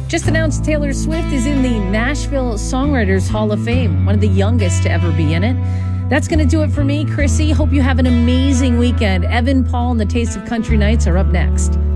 Just announced Taylor Swift is in the Nashville Songwriters Hall of Fame, one of the youngest to ever be in it. That's going to do it for me, Chrissy. Hope you have an amazing weekend. Evan, Paul, and the Taste of Country Nights are up next.